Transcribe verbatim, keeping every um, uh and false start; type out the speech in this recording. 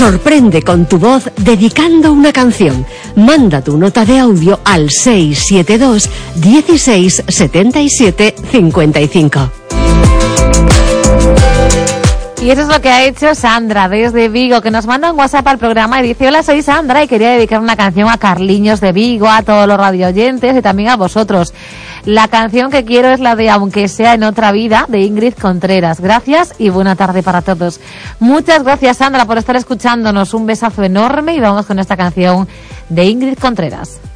Sorprende con tu voz dedicando una canción. Manda tu nota de audio al seis siete dos, dieciséis, setenta y siete, cincuenta y cinco. Y eso es lo que ha hecho Sandra desde Vigo, que nos manda un WhatsApp al programa y dice: hola, soy Sandra y quería dedicar una canción a Carliños de Vigo, a todos los radioyentes y también a vosotros. La canción que quiero es la de Aunque sea en otra vida, de Ingrid Contreras. Gracias y buena tarde para todos. Muchas gracias, Sandra, por estar escuchándonos. Un besazo enorme y vamos con esta canción de Ingrid Contreras.